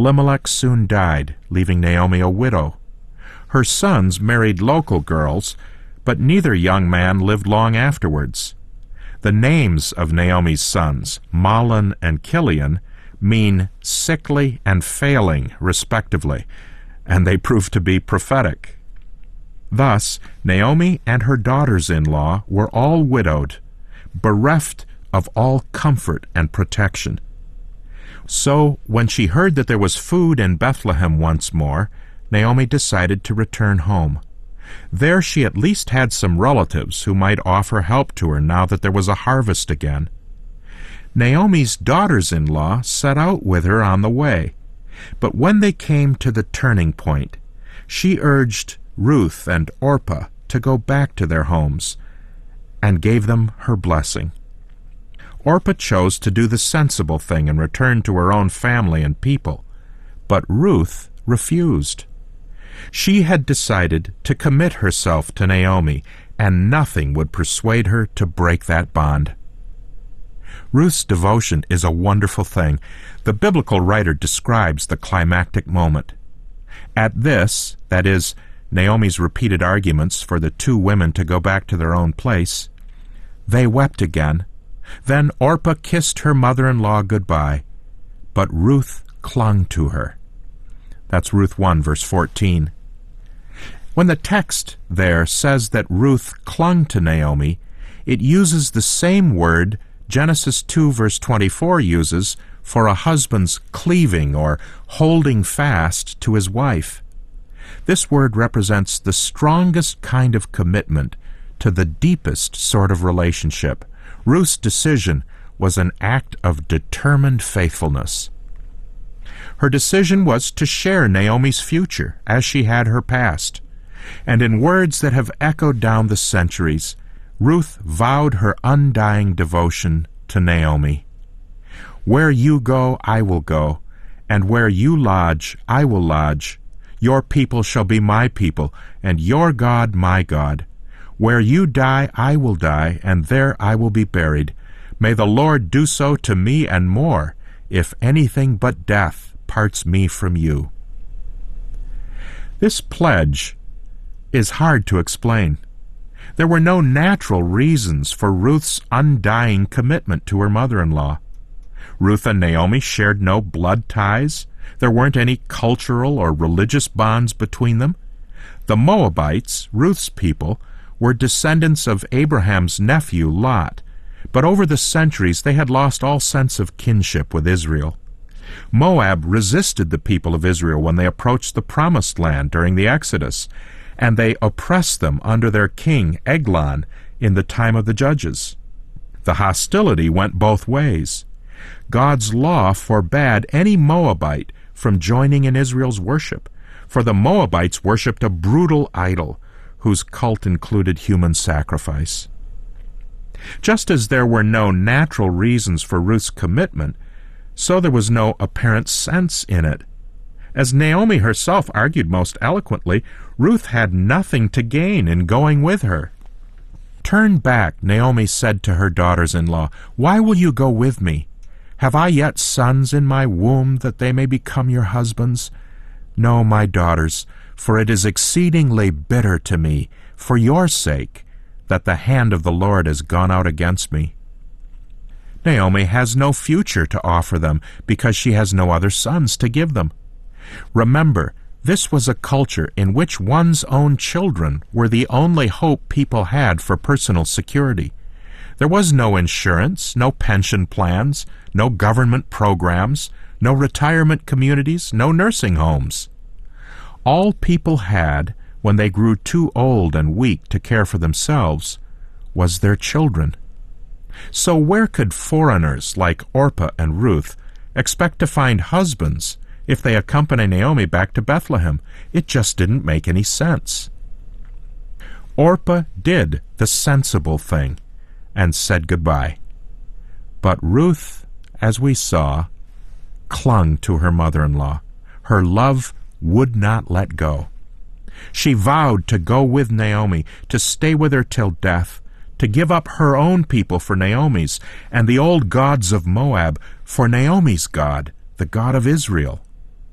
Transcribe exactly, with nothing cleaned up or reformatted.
Elimelech soon died, leaving Naomi a widow. Her sons married local girls, but neither young man lived long afterwards. The names of Naomi's sons, Mahlon and Chilion, mean sickly and failing, respectively, and they prove to be prophetic. Thus, Naomi and her daughters-in-law were all widowed, bereft of all comfort and protection. So, when she heard that there was food in Bethlehem once more, Naomi decided to return home. There she at least had some relatives who might offer help to her now that there was a harvest again. Naomi's daughters-in-law set out with her on the way, but when they came to the turning point, she urged Ruth and Orpah to go back to their homes and gave them her blessing. Orpah chose to do the sensible thing and return to her own family and people, but Ruth refused. She had decided to commit herself to Naomi, and nothing would persuade her to break that bond. Ruth's devotion is a wonderful thing. The biblical writer describes the climactic moment. At this, that is, Naomi's repeated arguments for the two women to go back to their own place, they wept again. Then Orpah kissed her mother-in-law goodbye, but Ruth clung to her. That's Ruth one, verse fourteen. When the text there says that Ruth clung to Naomi, it uses the same word Genesis two, verse twenty-four uses for a husband's cleaving or holding fast to his wife. This word represents the strongest kind of commitment to the deepest sort of relationship. Ruth's decision was an act of determined faithfulness. Her decision was to share Naomi's future as she had her past, and in words that have echoed down the centuries, Ruth vowed her undying devotion to Naomi. Where you go, I will go, and where you lodge, I will lodge. Your people shall be my people, and your God my God. Where you die, I will die, and there I will be buried. May the Lord do so to me and more, if anything but death parts me from you. This pledge is hard to explain. There were no natural reasons for Ruth's undying commitment to her mother-in-law. Ruth and Naomi shared no blood ties. There weren't any cultural or religious bonds between them. The Moabites, Ruth's people, were descendants of Abraham's nephew Lot, but over the centuries they had lost all sense of kinship with Israel. Moab resisted the people of Israel when they approached the Promised Land during the Exodus, and they oppressed them under their king Eglon in the time of the Judges. The hostility went both ways. God's law forbade any Moabite from joining in Israel's worship, for the Moabites worshipped a brutal idol whose cult included human sacrifice. Just as there were no natural reasons for Ruth's commitment, so there was no apparent sense in it. As Naomi herself argued most eloquently, Ruth had nothing to gain in going with her. "Turn back," Naomi said to her daughters-in-law. "Why will you go with me? Have I yet sons in my womb that they may become your husbands? No, my daughters, for it is exceedingly bitter to me, for your sake, that the hand of the Lord has gone out against me." Naomi has no future to offer them because she has no other sons to give them. Remember, this was a culture in which one's own children were the only hope people had for personal security. There was no insurance, no pension plans, no government programs, no retirement communities, no nursing homes. All people had, when they grew too old and weak to care for themselves, was their children. So where could foreigners like Orpah and Ruth expect to find husbands if they accompany Naomi back to Bethlehem? It just didn't make any sense. Orpah did the sensible thing and said goodbye. But Ruth, as we saw, clung to her mother-in-law. Her love would not let go. She vowed to go with Naomi, to stay with her till death, to give up her own people for Naomi's, and the old gods of Moab for Naomi's God, the God of Israel.